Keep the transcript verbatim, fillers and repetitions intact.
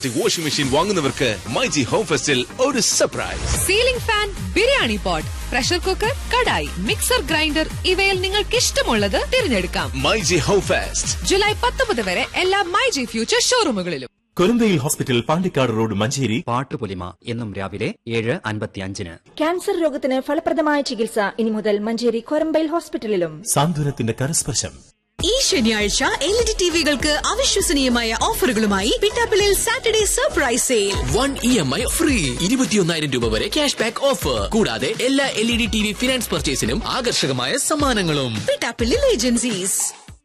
Washing machine വാങ്ങുന്നവർക്ക് myG home ഫെസ്റ്റിൽ ഒരു surprise. Ceiling fan, biryani pot, pressure cooker, kadai, mixer grinder ഇവയിൽ നിങ്ങൾക്ക് ഇഷ്ടമുള്ളത് തിരഞ്ഞെടുക്കാം. മൈജി ഹോം ഫെസ്റ്റ് ജൂലൈ പത്തൊമ്പത് വരെ എല്ലാ myG future ഷോറൂമുകളിലും. കൊരന്തയിൽ hospital, Pandikkad road, Manjeri. Pattupolima എന്നും രാവിലെ ഏഴ് അൻപത്തിയഞ്ചിന്. ക്യാൻസർ രോഗത്തിന് ഫലപ്രദമായ ചികിത്സ ഇനി മുതൽ മഞ്ചേരി കൊരമ്പയിൽ ഹോസ്പിറ്റലിലും. സാന്ത്വനത്തിന്റെ കരസ്പർശം. ഈ ശനിയാഴ്ച എൽ ഇ ഡി ടിവികൾക്ക് അവിശ്വസനീയമായ ഓഫറുകളുമായി പിട്ടാപ്പിളിൽ Saturday surprise sale. One E M I free, ഇരുപത്തിയൊന്നായിരം രൂപ വരെ ക്യാഷ് ബാക്ക് ഓഫർ. കൂടാതെ എല്ലാ L E D T V finance പർച്ചേസിനും ആകർഷകമായ സമ്മാനങ്ങളും. പിട്ടാപ്പിളിൽ ഏജൻസീസ്.